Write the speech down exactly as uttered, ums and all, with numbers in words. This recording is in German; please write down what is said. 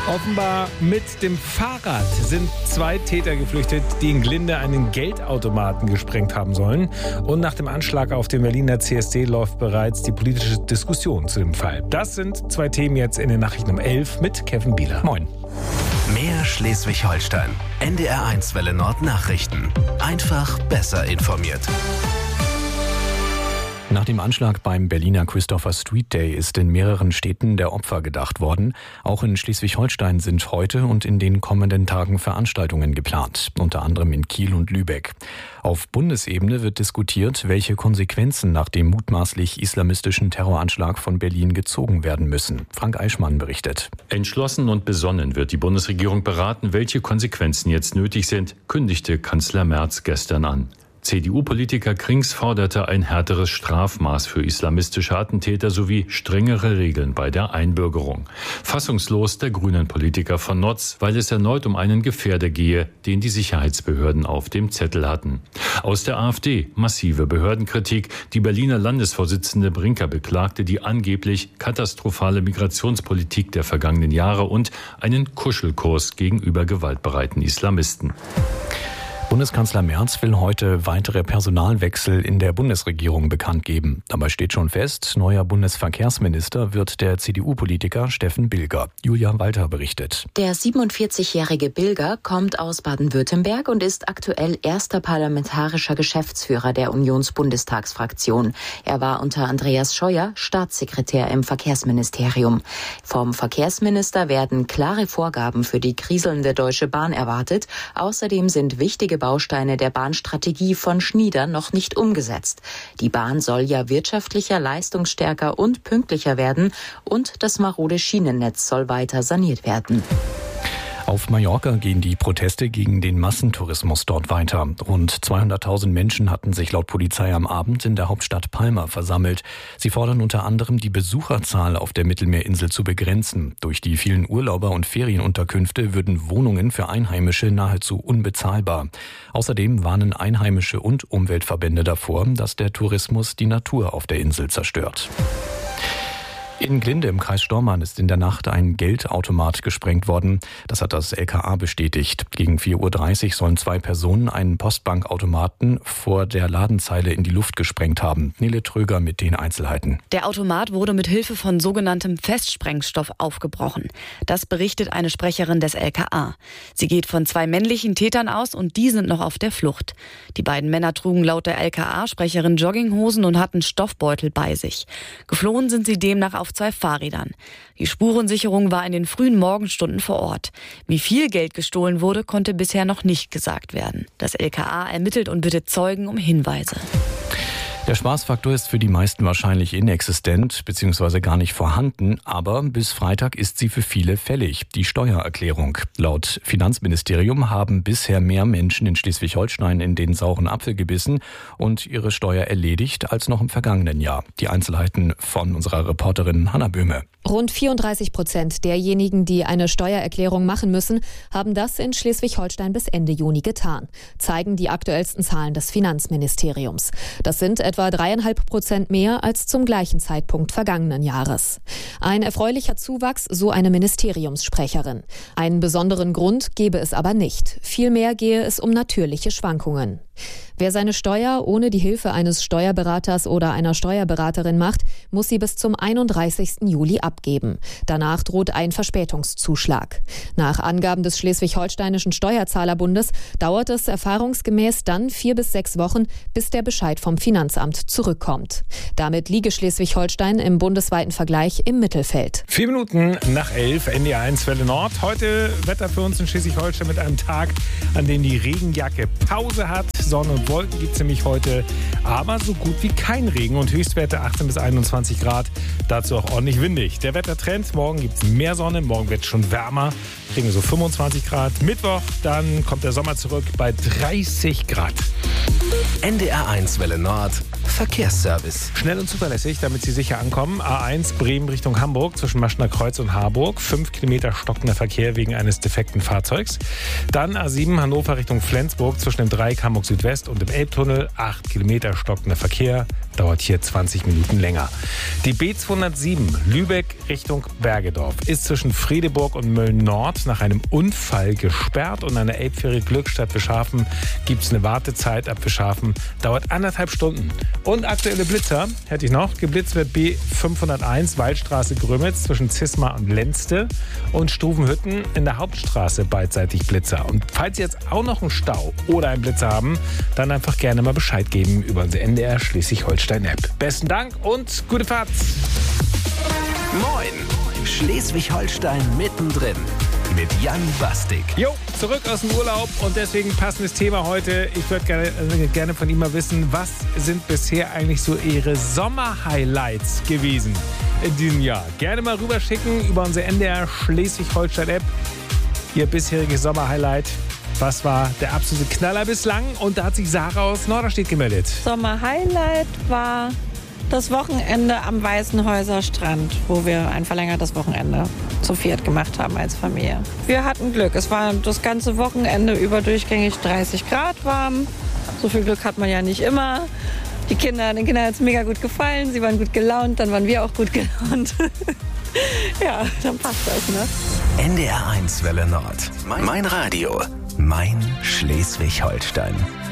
Offenbar mit dem Fahrrad sind zwei Täter geflüchtet, die in Glinde einen Geldautomaten gesprengt haben sollen. Und nach dem Anschlag auf den Berliner C S D läuft bereits die politische Diskussion zu dem Fall. Das sind zwei Themen jetzt in den Nachrichten um elf mit Kevin Bieler. Moin. Mehr Schleswig-Holstein. N D R eins Welle Nord Nachrichten. Einfach besser informiert. Nach dem Anschlag beim Berliner Christopher Street Day ist in mehreren Städten der Opfer gedacht worden. Auch in Schleswig-Holstein sind heute und in den kommenden Tagen Veranstaltungen geplant, unter anderem in Kiel und Lübeck. Auf Bundesebene wird diskutiert, welche Konsequenzen nach dem mutmaßlich islamistischen Terroranschlag von Berlin gezogen werden müssen. Frank Eichmann berichtet. Entschlossen und besonnen wird die Bundesregierung beraten, welche Konsequenzen jetzt nötig sind, kündigte Kanzler Merz gestern an. C D U-Politiker Krings forderte ein härteres Strafmaß für islamistische Attentäter sowie strengere Regeln bei der Einbürgerung. Fassungslos der Grünen-Politiker von Notz, weil es erneut um einen Gefährder gehe, den die Sicherheitsbehörden auf dem Zettel hatten. Aus der AfD massive Behördenkritik. Die Berliner Landesvorsitzende Brinker beklagte die angeblich katastrophale Migrationspolitik der vergangenen Jahre und einen Kuschelkurs gegenüber gewaltbereiten Islamisten. Bundeskanzler Merz will heute weitere Personalwechsel in der Bundesregierung bekannt geben. Dabei steht schon fest, neuer Bundesverkehrsminister wird der C D U-Politiker Steffen Bilger. Julia Walter berichtet. Der siebenundvierzigjährige Bilger kommt aus Baden-Württemberg und ist aktuell erster parlamentarischer Geschäftsführer der Unionsbundestagsfraktion. Er war unter Andreas Scheuer Staatssekretär im Verkehrsministerium. Vom Verkehrsminister werden klare Vorgaben für die kriselnde Deutsche Bahn erwartet. Außerdem sind wichtige Bausteine der Bahnstrategie von Schnieder noch nicht umgesetzt. Die Bahn soll ja wirtschaftlicher, leistungsstärker und pünktlicher werden und das marode Schienennetz soll weiter saniert werden. Auf Mallorca gehen die Proteste gegen den Massentourismus dort weiter. Rund zweihunderttausend Menschen hatten sich laut Polizei am Abend in der Hauptstadt Palma versammelt. Sie fordern unter anderem, die Besucherzahl auf der Mittelmeerinsel zu begrenzen. Durch die vielen Urlauber- und Ferienunterkünfte würden Wohnungen für Einheimische nahezu unbezahlbar. Außerdem warnen Einheimische und Umweltverbände davor, dass der Tourismus die Natur auf der Insel zerstört. In Glinde im Kreis Stormarn ist in der Nacht ein Geldautomat gesprengt worden. Das hat das L K A bestätigt. Gegen vier Uhr dreißig sollen zwei Personen einen Postbankautomaten vor der Ladenzeile in die Luft gesprengt haben. Nele Tröger mit den Einzelheiten. Der Automat wurde mit Hilfe von sogenanntem Festsprengstoff aufgebrochen. Das berichtet eine Sprecherin des L K A. Sie geht von zwei männlichen Tätern aus und die sind noch auf der Flucht. Die beiden Männer trugen laut der L K A-Sprecherin Jogginghosen und hatten Stoffbeutel bei sich. Geflohen sind sie demnach auf zwei Fahrrädern. Die Spurensicherung war in den frühen Morgenstunden vor Ort. Wie viel Geld gestohlen wurde, konnte bisher noch nicht gesagt werden. Das L K A ermittelt und bittet Zeugen um Hinweise. Der Spaßfaktor ist für die meisten wahrscheinlich inexistent bzw. gar nicht vorhanden, aber bis Freitag ist sie für viele fällig, die Steuererklärung. Laut Finanzministerium haben bisher mehr Menschen in Schleswig-Holstein in den sauren Apfel gebissen und ihre Steuer erledigt als noch im vergangenen Jahr. Die Einzelheiten von unserer Reporterin Hanna Böhme. Rund vierunddreißig Prozent derjenigen, die eine Steuererklärung machen müssen, haben das in Schleswig-Holstein bis Ende Juni getan, zeigen die aktuellsten Zahlen des Finanzministeriums. Das sind etwa dreieinhalb Prozent mehr als zum gleichen Zeitpunkt vergangenen Jahres. Ein erfreulicher Zuwachs, so eine Ministeriumssprecherin. Einen besonderen Grund gebe es aber nicht. Vielmehr gehe es um natürliche Schwankungen. Wer seine Steuer ohne die Hilfe eines Steuerberaters oder einer Steuerberaterin macht, muss sie bis zum einunddreißigsten Juli abgeben. Danach droht ein Verspätungszuschlag. Nach Angaben des Schleswig-Holsteinischen Steuerzahlerbundes dauert es erfahrungsgemäß dann vier bis sechs Wochen, bis der Bescheid vom Finanzamt zurückkommt. Damit liege Schleswig-Holstein im bundesweiten Vergleich im Mittelfeld. Vier Minuten nach elf, N D R eins Welle Nord. Heute Wetter für uns in Schleswig-Holstein mit einem Tag, an dem die Regenjacke Pause hat. Sonne und Wolken gibt es nämlich heute, aber so gut wie kein Regen und Höchstwerte achtzehn bis einundzwanzig Grad. Dazu auch ordentlich windig. Der Wettertrend, morgen gibt es mehr Sonne, morgen wird es schon wärmer. Kriegen wir so fünfundzwanzig Grad. Mittwoch, dann kommt der Sommer zurück bei dreißig Grad. N D R eins Welle Nord Verkehrsservice. Schnell und zuverlässig, damit Sie sicher ankommen. A eins Bremen Richtung Hamburg zwischen Maschner Kreuz und Harburg. Fünf Kilometer stockender Verkehr wegen eines defekten Fahrzeugs. Dann A sieben Hannover Richtung Flensburg zwischen dem Dreieck Hamburg Südwest und dem Elbtunnel. Acht Kilometer stockender Verkehr dauert hier zwanzig Minuten länger. Die B zweihundertsieben Lübeck Richtung Bergedorf ist zwischen Fredeburg und Mölln-Nord nach einem Unfall gesperrt und an der elbphäre Glückstadt Wischhafen gibt es eine Wartezeit ab Wischhafen, dauert anderthalb Stunden. Und aktuelle Blitzer hätte ich noch. Geblitzt wird B fünfhunderteins Waldstraße Grömitz zwischen Zisma und Lenzte und Struvenhütten in der Hauptstraße beidseitig Blitzer. Und falls Sie jetzt auch noch einen Stau oder einen Blitzer haben, dann einfach gerne mal Bescheid geben über unsere N D R Schleswig-Holstein-App. Besten Dank und gute Fahrt! Moin! Schleswig-Holstein mittendrin mit Jan Bastik. Jo, zurück aus dem Urlaub und deswegen passendes Thema heute. Ich würde gerne, äh, gerne von Ihnen mal wissen, was sind bisher eigentlich so Ihre Sommer-Highlights gewesen in diesem Jahr? Gerne mal rüberschicken über unsere N D R Schleswig-Holstein-App. Ihr bisheriges Sommer-Highlight. Was war der absolute Knaller bislang? Und da hat sich Sarah aus Norderstedt gemeldet. Sommer-Highlight war das Wochenende am Weißenhäuser Strand, wo wir ein verlängertes Wochenende zu viert gemacht haben als Familie. Wir hatten Glück. Es war das ganze Wochenende über durchgängig dreißig Grad warm. So viel Glück hat man ja nicht immer. Die Kinder, den Kindern hat es mega gut gefallen. Sie waren gut gelaunt, dann waren wir auch gut gelaunt. Ja, dann passt das, ne? N D R eins Welle Nord. Mein Radio. Mein Schleswig-Holstein.